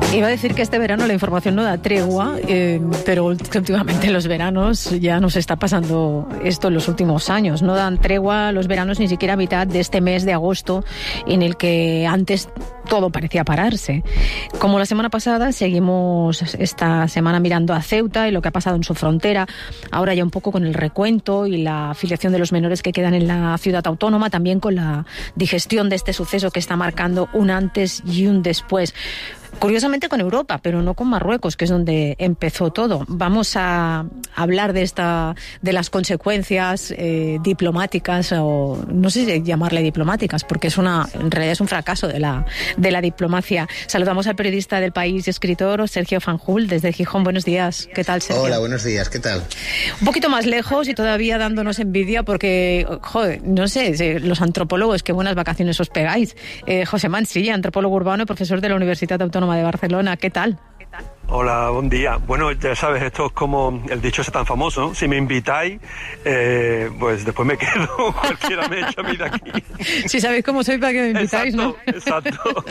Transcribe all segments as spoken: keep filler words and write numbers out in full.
Iba a decir que este verano la información no da tregua, eh, pero últimamente los veranos ya nos está pasando esto en los últimos años. No dan tregua los veranos ni siquiera a mitad de este mes de agosto en el que antes todo parecía pararse. Como la semana pasada, seguimos esta semana mirando a Ceuta y lo que ha pasado en su frontera. Ahora ya un poco con el recuento y la afiliación de los menores que quedan en la ciudad autónoma, también con la digestión de este suceso que está marcando un antes y un después. Curiosamente con Europa, pero no con Marruecos, que es donde empezó todo. Vamos a hablar de esta, de las consecuencias eh, diplomáticas, o no sé si llamarle diplomáticas, porque es una, en realidad es un fracaso de la, de la diplomacia. Saludamos al periodista del País y escritor Sergio Fanjul desde Gijón. Buenos días. ¿Qué tal, Sergio? Hola, buenos días. ¿Qué tal? Un poquito más lejos y todavía dándonos envidia porque, joder, no sé, los antropólogos, qué buenas vacaciones os pegáis. Eh, José Mansilla, antropólogo urbano y profesor de la Universidad Autónoma de Barcelona. ¿Qué tal? Hola, buen día. Bueno, ya sabes, esto es como el dicho ese tan famoso, ¿no? Si me invitáis, eh, pues después me quedo, cualquiera me echa a mí de aquí. Si sabéis cómo soy, para que me invitáis, exacto, ¿no? Exacto.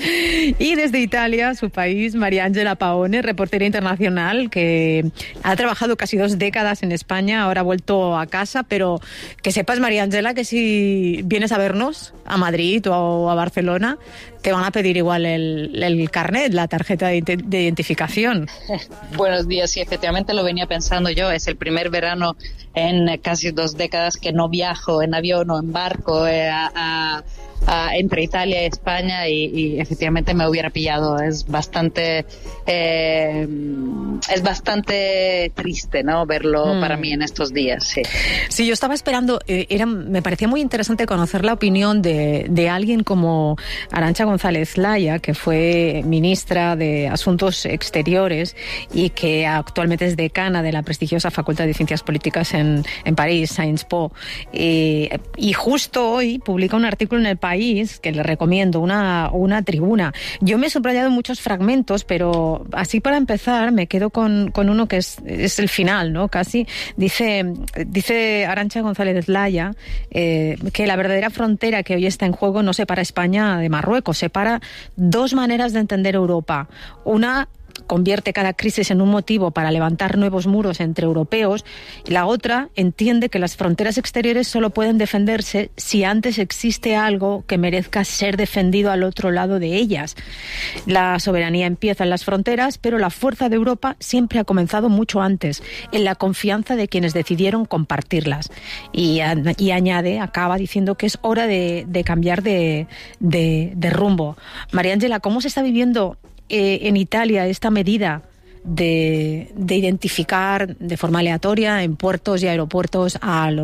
Y desde Italia, su país, María Ángela Paone, reportera internacional que ha trabajado casi dos décadas en España, ahora ha vuelto a casa, pero que sepas, María Ángela, que si vienes a vernos a Madrid o a Barcelona, te van a pedir igual el, el carnet, la tarjeta de, de identificación. Buenos días, sí, efectivamente lo venía pensando yo, es el primer verano en casi dos décadas que no viajo en avión o en barco eh, a, a, a, entre Italia y España y, y efectivamente me hubiera pillado. Es bastante eh, es bastante triste, ¿no? Verlo mm. para mí en estos días, sí. Sí, yo estaba esperando, eh, era, me parecía muy interesante conocer la opinión de, de alguien como Arantxa González Laya, que fue ministra de Asuntos Exteriores y que actualmente es decana de la prestigiosa Facultad de Ciencias Políticas en, en París, Sciences Po. Eh, y justo hoy publica un artículo en El País que le recomiendo, una, una tribuna. Yo me he subrayado muchos fragmentos, pero así para empezar me quedo con, con uno que es, es el final, ¿no? Casi dice, dice Arantxa González Laya eh, que la verdadera frontera que hoy está en juego no separa España de Marruecos, separa dos maneras de entender Europa. Una convierte cada crisis en un motivo para levantar nuevos muros entre europeos, y la otra entiende que las fronteras exteriores solo pueden defenderse si antes existe algo que merezca ser defendido al otro lado de ellas. La soberanía empieza en las fronteras, pero la fuerza de Europa siempre ha comenzado mucho antes, en la confianza de quienes decidieron compartirlas. Y, y añade, acaba diciendo que es hora de, de cambiar de, de, de rumbo. María Ángela, ¿cómo se está viviendo Eh, en Italia esta medida de, de identificar de forma aleatoria en puertos y aeropuertos a los